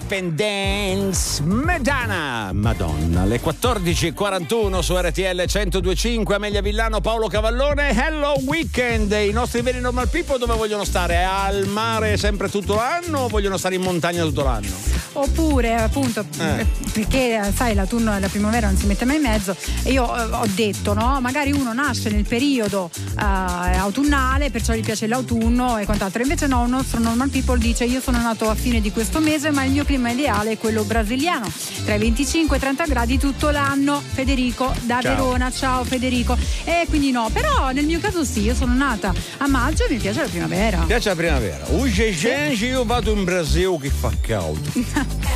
Independence, Madonna, alle 14.41 su RTL 102.5. Amelia Villano, Paolo Cavallone. Hello Weekend. I nostri veri normal people dove vogliono stare? Al mare sempre tutto l'anno o vogliono stare in montagna tutto l'anno? Oppure appunto perché sai l'autunno e la primavera non si mette mai in mezzo, e io ho detto no, magari uno nasce nel periodo autunnale, perciò gli piace l'autunno e quant'altro, invece no, un nostro normal people dice io sono nato a fine di questo mese ma il mio clima ideale è quello brasiliano, tra i 25 e i 30 gradi tutto l'anno. Federico da ciao. Verona, ciao Federico. E quindi no, però nel mio caso sì, io sono nata a maggio e mi piace la primavera. Mi piace la primavera. Gente, io vado in Brasile che fa caldo.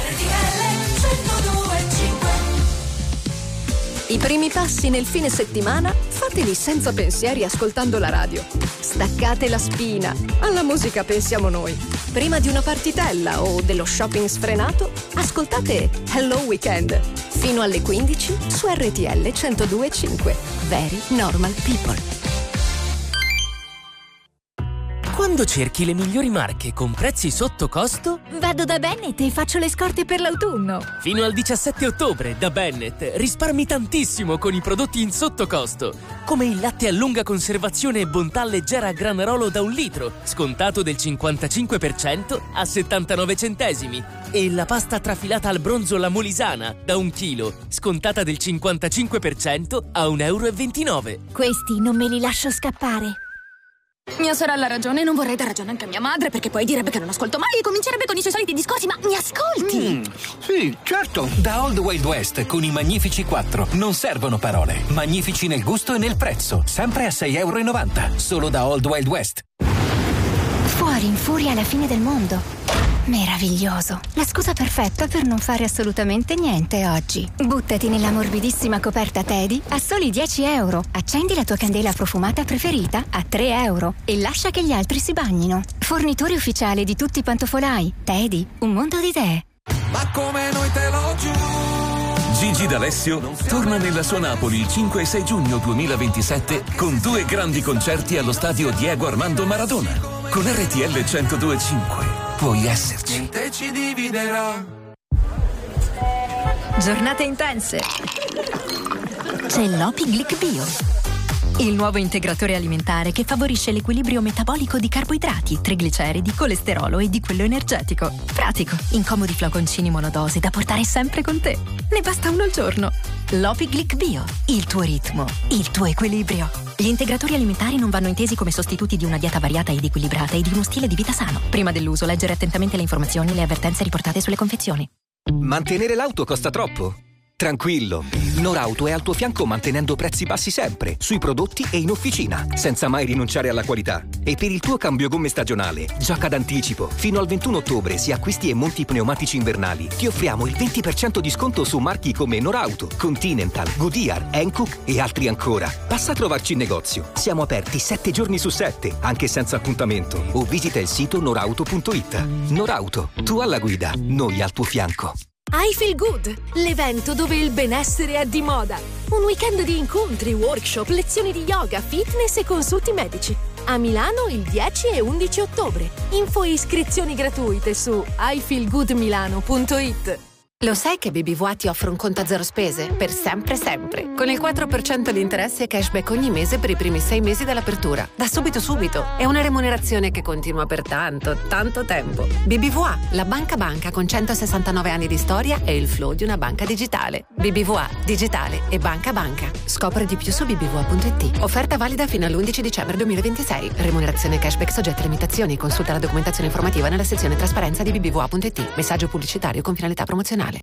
I primi passi nel fine settimana fateli senza pensieri ascoltando la radio. Staccate la spina, alla musica pensiamo noi. Prima di una partitella o dello shopping sfrenato, ascoltate Hello Weekend fino alle 15 su RTL 102.5. Very Normal People. Quando cerchi le migliori marche con prezzi sotto costo, vado da Bennett e faccio le scorte per l'autunno. Fino al 17 ottobre da Bennett risparmi tantissimo con i prodotti in sotto costo, come il latte a lunga conservazione e bontà leggera a Granarolo da 1 litro, scontato del 55% a 79 centesimi, e la pasta trafilata al bronzo La Molisana da 1 chilo, scontata del 55% a 1,29 euro. Questi non me li lascio scappare. Mia sorella ha ragione, non vorrei dar ragione anche a mia madre, perché poi direbbe che non ascolto mai e comincerebbe con i suoi soliti discorsi, ma mi ascolti? Sì, certo. Da Old Wild West con i Magnifici 4 non servono parole. Magnifici nel gusto e nel prezzo, sempre a 6,90 €. Solo da Old Wild West. Fuori in furia alla fine del mondo. Meraviglioso. La scusa perfetta per non fare assolutamente niente oggi. Buttati nella morbidissima coperta Teddy a soli 10 €. Accendi la tua candela profumata preferita a 3 € e lascia che gli altri si bagnino. Fornitore ufficiale di tutti i pantofolai. Teddy, un mondo di idee. Ma come noi te lo giuro. Gigi D'Alessio torna nella sua Napoli il 5 e 6 giugno 2027 con 2 grandi concerti allo stadio Diego Armando Maradona. Con RTL 102.5 puoi esserci. Niente ci dividerà. Giornate intense. C'è l'Opi Glic Bio, il nuovo integratore alimentare che favorisce l'equilibrio metabolico di carboidrati, trigliceridi, colesterolo e di quello energetico. Pratico, in comodi flaconcini monodose da portare sempre con te. Ne basta uno al giorno. L'Opi Glic Bio, il tuo ritmo, il tuo equilibrio. Gli integratori alimentari non vanno intesi come sostituti di una dieta variata ed equilibrata e di uno stile di vita sano. Prima dell'uso, leggere attentamente le informazioni e le avvertenze riportate sulle confezioni. Mantenere l'auto costa troppo? Tranquillo, Norauto è al tuo fianco mantenendo prezzi bassi sempre, sui prodotti e in officina, senza mai rinunciare alla qualità. E per il tuo cambio gomme stagionale, gioca d'anticipo. Fino al 21 ottobre, se acquisti e monti pneumatici invernali, ti offriamo il 20% di sconto su marchi come Norauto, Continental, Goodyear, Hankook e altri ancora. Passa a trovarci in negozio. Siamo aperti 7 giorni su 7, anche senza appuntamento. O visita il sito norauto.it. Norauto, tu alla guida, noi al tuo fianco. I Feel Good, l'evento dove il benessere è di moda. Un weekend di incontri, workshop, lezioni di yoga, fitness e consulti medici. A Milano il 10 e 11 ottobre. Info e iscrizioni gratuite su ifeelgoodmilano.it. Lo sai che BBVA ti offre un conto a zero spese? Per sempre sempre. Con il 4% di interesse e cashback ogni mese per i primi 6 mesi dall'apertura. Da subito. È una remunerazione che continua per tanto, tanto tempo. BBVA, la banca con 169 anni di storia e il flow di una banca digitale. BBVA, digitale e banca. Scopri di più su bbva.it. Offerta valida fino all'11 dicembre 2026. Remunerazione cashback soggetta a limitazioni. Consulta la documentazione informativa nella sezione trasparenza di bbva.it. Messaggio pubblicitario con finalità promozionale.